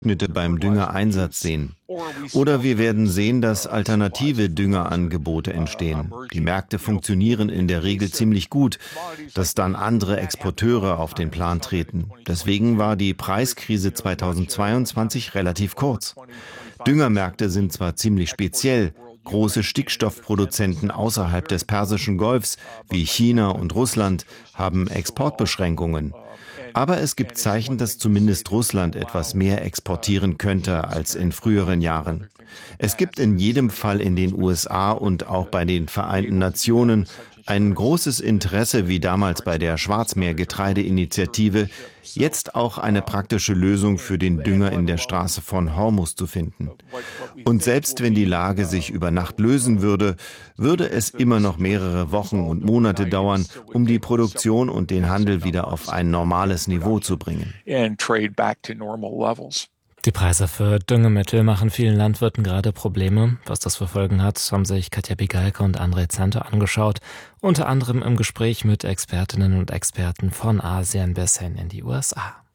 Schnitte beim Düngereinsatz sehen. Oder wir werden sehen, dass alternative Düngerangebote entstehen. Die Märkte funktionieren in der Regel ziemlich gut, dass dann andere Exporteure auf den Plan treten. Deswegen war die Preiskrise 2022 relativ kurz. Düngermärkte sind zwar ziemlich speziell. Große Stickstoffproduzenten außerhalb des Persischen Golfs, wie China und Russland, haben Exportbeschränkungen. Aber es gibt Zeichen, dass zumindest Russland etwas mehr exportieren könnte als in früheren Jahren. Es gibt in jedem Fall in den USA und auch bei den Vereinten Nationen ein großes Interesse, wie damals bei der Schwarzmeergetreideinitiative, jetzt auch eine praktische Lösung für den Dünger in der Straße von Hormuz zu finden. Und selbst wenn die Lage sich über Nacht lösen würde, würde es immer noch mehrere Wochen und Monate dauern, um die Produktion und den Handel wieder auf ein normales Niveau zu bringen. Die Preise für Düngemittel machen vielen Landwirten gerade Probleme. Was das für Folgen hat, haben sich Katja Bigalke und André Zante angeschaut. Unter anderem im Gespräch mit Expertinnen und Experten von Asien bis hin in die USA.